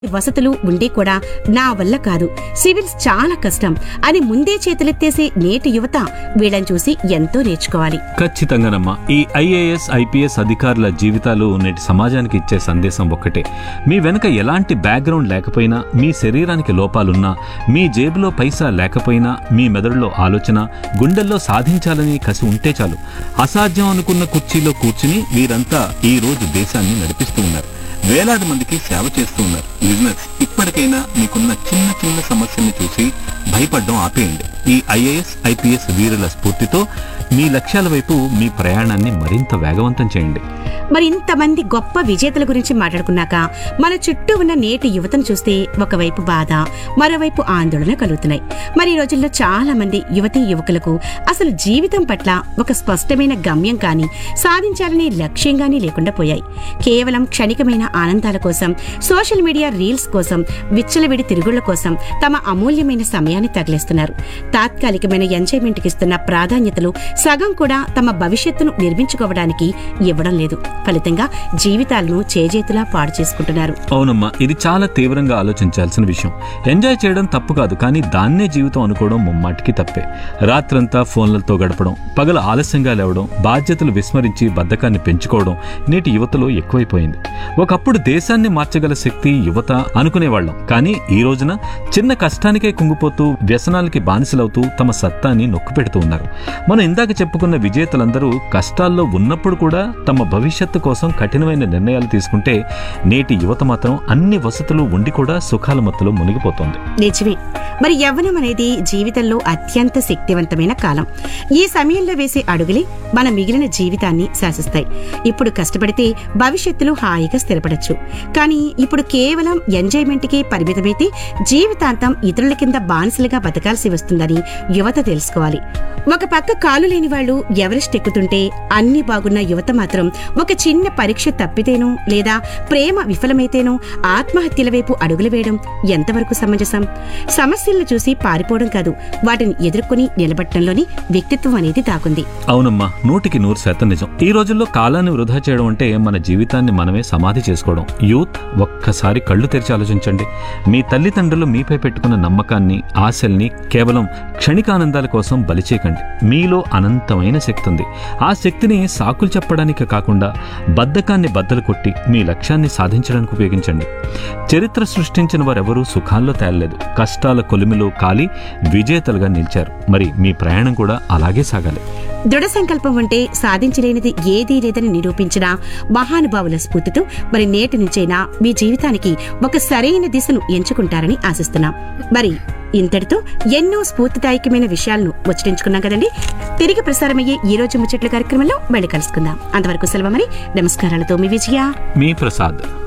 వసతులు ఉండి కూడా నా వల్ల కాదు, సివిల్స్ చాలా కష్టం అని ముందే చేతులెత్తేసే నేటి యువత వీళ్ళని చూసి ఎంతో నేర్చుకోవాలి. ఖచ్చితంగానమ్మా. ఈ ఐఏఎస్ ఐపీఎస్ అధికారుల జీవితాలు నేటి సమాజానికి ఇచ్చే సందేశం ఒక్కటే. మీ వెనుక ఎలాంటి బ్యాక్గ్రౌండ్ లేకపోయినా, మీ శరీరానికి లోపాలున్నా, మీ జేబులో పైసా లేకపోయినా, మీ మెదడులో ఆలోచన, గుండెల్లో సాధించాలని కసి ఉంటే చాలు. అసాధ్యం అనుకున్న కుర్చీలో కూర్చుని వీరంతా ఈ రోజు దేశాన్ని నడిపిస్తూ ఉన్నారు. వేలాది మందికి సేవ చేస్తూ ఉన్నారు. లిజనర్స్, ఇప్పటికైనా మీకున్న చిన్న చిన్న సమస్యని చూసి భయపడడం ఆపేయండి. ఈ ఐఏఎస్ ఐపీఎస్ వీరుల స్ఫూర్తితో మీ లక్ష్యాల వైపు మీ ప్రయాణాన్ని మరింత వేగవంతం చేయండి. మరి ఇంతమంది గొప్ప విజేతల గురించి మాట్లాడుకున్నాక మన చుట్టూ ఉన్న నేటి యువతను చూస్తే ఒకవైపు బాధ, మరోవైపు ఆందోళన కలుగుతున్నాయి. మరి ఈ రోజుల్లో చాలా మంది యువతీ యువకులకు అసలు జీవితం పట్ల ఒక స్పష్టమైన గమ్యం కానీ, సాధించాలనే లక్ష్యం కానీ లేకుండా పోయాయి. కేవలం క్షణికమైన ఆనందాల కోసం, సోషల్ మీడియా రీల్స్ కోసం, విచ్చలవిడి తిరుగుళ్ల కోసం తమ అమూల్యమైన సమయాన్ని తగిలేస్తున్నారు. తాత్కాలికమైన ఎంజాయ్మెంట్కి ఇస్తున్న ప్రాధాన్యతలు సగం కూడా తమ భవిష్యత్తును నిర్మించుకోవడానికి ఇవ్వడం లేదు. ఫలితంగా జీవితాలను చేజేతులా పాడు చేసుకుంటున్నారు. అవునమ్మా, ఇది చాలా తీవ్రంగా ఆలోచించాల్సిన విషయం. ఎంజాయ్ చేయడం తప్పు కాదు, కానీ దాన్నే జీవితం అనుకోవడం ముమ్మాటికి తప్పే. రాత్రంతా ఫోన్లతో గడపడం, పగలు ఆలస్యంగా లేవడం, బాధ్యతలు విస్మరించి బద్ధకాన్ని పెంచుకోవడం నేటి యువతలో ఎక్కువైపోయింది. ఒకప్పుడు దేశాన్ని మార్చగల శక్తి యువత అనుకునేవాళ్లం, కానీ ఈ రోజున చిన్న కష్టానికే కుంగిపోతూ వ్యసనాలకి బానిసలవుతూ తమ సత్తాని నొక్కిపెడుతూ ఉన్నారు. మనం ఇందాక చెప్పుకున్న విజేతలందరూ కష్టాల్లో ఉన్నప్పుడు కూడా తమ భవిష్యత్తు కోసం కఠినమైన నిర్ణయాలు తీసుకుంటే, నేటి యువత మాత్రం అన్ని వసతులు ఉండి కూడా సుఖాల మత్తులో మునిగిపోతోంది. నిజమే. మరి యవ్వనం అనేది జీవితంలో అత్యంత శక్తివంతమైన కాలం. ఈ సమయంలో వేసే అడుగులే మన మిగిలిన జీవితాన్ని శాసిస్తాయి. ఇప్పుడు కష్టపడితే భవిష్యత్తులో హాయిగా స్థిరపడచ్చు. కానీ ఇప్పుడు కేవలం ఎంజాయ్మెంట్కే పరిమితమైతే జీవితాంతం ఇతరుల కింద బానిసలుగా బతకాల్సి వస్తుందని యువత తెలుసుకోవాలి. ఒక పక్క కాలు లేని వాళ్ళు ఎవరెస్ట్ ఎక్కుతుంటే, అన్ని బాగున్న యువత మాత్రం ఒక చిన్న పరీక్ష తప్పితేనో లేదా ప్రేమ విఫలమైతేనో ఆత్మహత్యల వైపు అడుగులు వేయడం ఎంతవరకు సమంజసం? సమస్యలను చూసి పారిపోవడం కాదు, వాటిని ఎదుర్కొని నిలబట్టడంలోని వ్యక్తిత్వం అనేది దాగుంది. అవునమ్మా, 100% నిజం. ఈ రోజుల్లో కాలాన్ని వృధా చేయడం అంటే మన జీవితాన్ని మనమే సమాధి చేసుకోవడం. యూత్, ఒక్కసారి కళ్ళు తెరిచి ఆలోచించండి. మీ తల్లిదండ్రులు మీపై పెట్టుకున్న నమ్మకాన్ని, ఆశల్ని కేవలం క్షణికానందాల కోసం బలి చేయకండి. మీలో అనంతమైన శక్తి ఉంది. ఆ శక్తిని సాకులు చెప్పడానికి కాకుండా బద్ధకాన్ని బద్దలు కొట్టి మీ లక్ష్యాన్ని సాధించడానికి ఉపయోగించండి. చరిత్ర సృష్టించిన వారెవరూ సుఖాల్లో తేలలేదు, కష్టాల కొలిమిలో కాలి విజేతలుగా నిలిచారు. మరి మీ ప్రయాణం కూడా అలాగే సాగాలి. దృఢ సంకల్పం ఉంటే సాధించలేనిది ఏదీ లేదని నిరూపించిన మహానుభావుల స్ఫూర్తితో మరి నేటి నుంచైనా మీ జీవితానికి ఒక సరైన దిశను ఎంచుకుంటారని ఆశిస్తున్నాం. మరి ఇంతటితో ఎన్నో స్ఫూర్తిదాయకమైన విషయాలను ముచ్చటించుకున్నాం కదండి. తిరిగి ప్రసారమయ్యే ఈ రోజు ముచ్చట్ల కార్యక్రమంలో మళ్ళీ కలుసుకుందాం. అంతవరకు సెలవు. మరి నమస్కారాలతో మీ విజయ, మీ ప్రసాద్.